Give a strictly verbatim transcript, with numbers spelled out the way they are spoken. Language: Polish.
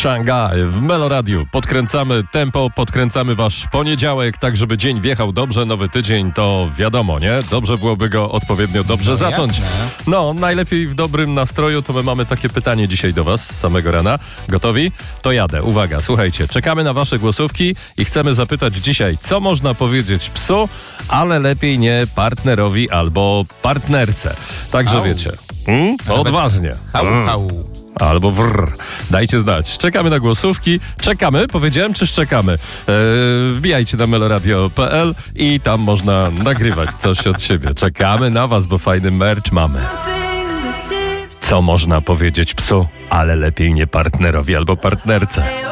Szangaj w Meloradiu. Podkręcamy tempo, podkręcamy wasz poniedziałek, tak żeby dzień wjechał dobrze, nowy tydzień to wiadomo, nie? Dobrze byłoby go odpowiednio dobrze no, zacząć. Jasne. No, najlepiej w dobrym nastroju, to my mamy takie pytanie dzisiaj do was z samego rana. Gotowi? To jadę. Uwaga, słuchajcie, czekamy na wasze głosówki i chcemy zapytać dzisiaj, co można powiedzieć psu, ale lepiej nie partnerowi albo partnerce. Także Au. wiecie. Hmm? Odważnie. Hał, Mm. hał. Albo wrr. Dajcie znać. Czekamy na głosówki. Czekamy, powiedziałem, czy szczekamy? Eee, wbijajcie na meloradio kropka p l i tam można nagrywać coś od siebie. Czekamy na was, bo fajny merch mamy. Co można powiedzieć psu, ale lepiej nie partnerowi albo partnerce?